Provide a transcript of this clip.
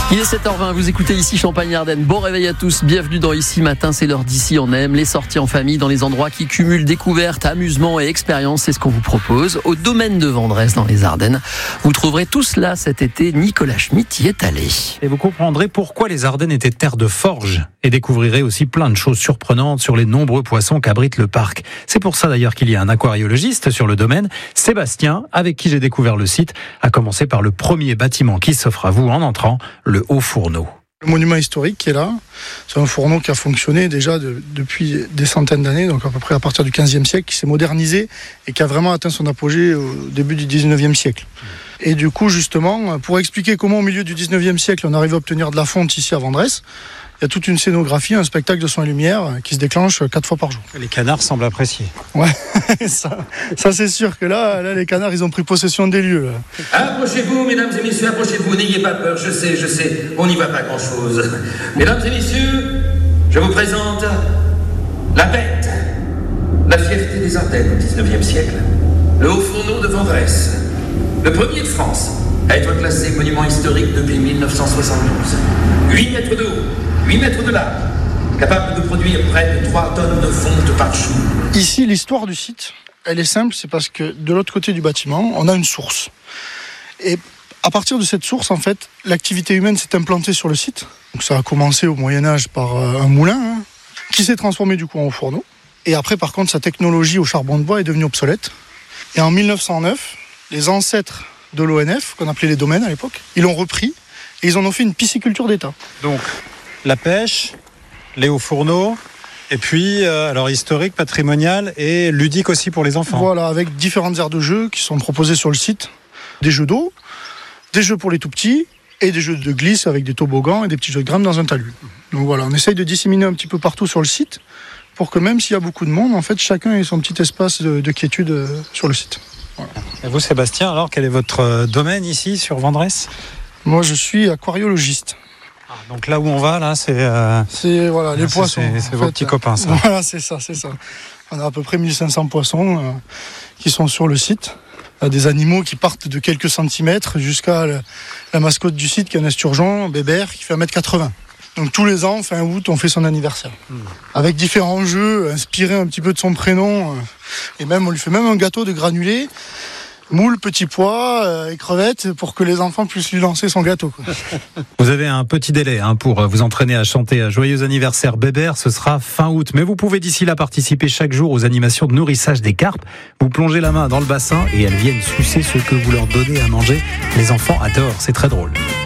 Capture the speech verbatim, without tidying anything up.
Il est sept heures vingt, vous écoutez ici Champagne-Ardenne. Bon réveil à tous, bienvenue dans Ici Matin, c'est l'heure d'Ici on aime. Les sorties en famille dans les endroits qui cumulent découvertes, amusement et expérience, c'est ce qu'on vous propose. Au domaine de Vendresse dans les Ardennes, vous trouverez tout cela cet été. Nicolas Schmitt y est allé. Et vous comprendrez pourquoi les Ardennes étaient terre de forge et découvrirez aussi plein de choses surprenantes sur les nombreux poissons qu'abrite le parc. C'est pour ça d'ailleurs qu'il y a un aquariologiste sur le domaine, Sébastien, avec qui j'ai découvert le site, à commencer par le premier bâtiment qui s'offre à vous en entrant, le Haut Fourneau. Le monument historique qui est là, c'est un fourneau qui a fonctionné déjà de, depuis des centaines d'années, donc à peu près à partir du quinzième siècle, qui s'est modernisé et qui a vraiment atteint son apogée au début du dix-neuvième siècle. Et du coup, justement, pour expliquer comment au milieu du dix-neuvième siècle on arrive à obtenir de la fonte ici à Vendresse, il y a toute une scénographie, un spectacle de son et lumière qui se déclenche quatre fois par jour. Les canards semblent apprécier. Ouais, ça, ça c'est sûr que là, là, les canards, ils ont pris possession des lieux. Là. Approchez-vous, mesdames et messieurs, approchez-vous, n'ayez pas peur, je sais, je sais, on n'y va pas grand-chose. Mesdames et messieurs, je vous présente la bête, la fierté des Ardennes au dix-neuvième siècle, le Haut Fourneau de Vendresse, le premier de France à être classé monument historique depuis mille neuf cent soixante-douze. huit mètres de haut, huit mètres de large, capable de produire près de trois tonnes de fonte par jour. Ici, l'histoire du site, elle est simple, c'est parce que de l'autre côté du bâtiment, on a une source. Et à partir de cette source, en fait, l'activité humaine s'est implantée sur le site. Donc ça a commencé au Moyen-Âge par un moulin, hein, qui s'est transformé du coup en fourneau. Et après, par contre, sa technologie au charbon de bois est devenue obsolète. Et en mille neuf cent neuf, les ancêtres de l'O N F, qu'on appelait les domaines à l'époque, ils l'ont repris et ils en ont fait une pisciculture d'État. Donc, la pêche, les hauts fourneaux, et puis, euh, alors historique, patrimonial et ludique aussi pour les enfants. Voilà, avec différentes aires de jeux qui sont proposées sur le site. Des jeux d'eau, des jeux pour les tout petits et des jeux de glisse avec des toboggans et des petits jeux de grammes dans un talus. Donc voilà, on essaye de disséminer un petit peu partout sur le site pour que même s'il y a beaucoup de monde, en fait, chacun ait son petit espace de, de quiétude euh, sur le site. Voilà. Et vous, Sébastien, alors, quel est votre domaine ici, sur Vendresse ? Moi, je suis aquariologiste. Ah, donc là où on va, là, c'est... Euh... C'est voilà, les c'est, poissons. C'est, c'est vos fait, petits copains, ça. Voilà, c'est ça, c'est ça. On a à peu près mille cinq cents poissons euh, qui sont sur le site. Il y a des animaux qui partent de quelques centimètres jusqu'à la, la mascotte du site, qui est un esturgeon, Bébert, qui fait un mètre quatre-vingts. Donc tous les ans, fin août, on fait son anniversaire. Mmh. Avec différents jeux, inspirés un petit peu de son prénom. Euh, et même, on lui fait même un gâteau de granulés. Moules, petits pois euh, et crevettes pour que les enfants puissent lui lancer son gâteau. Quoi. Vous avez un petit délai hein, pour vous entraîner à chanter Joyeux anniversaire Bébert, ce sera fin août. Mais vous pouvez d'ici là participer chaque jour aux animations de nourrissage des carpes. Vous plongez la main dans le bassin et elles viennent sucer ce que vous leur donnez à manger. Les enfants adorent, c'est très drôle.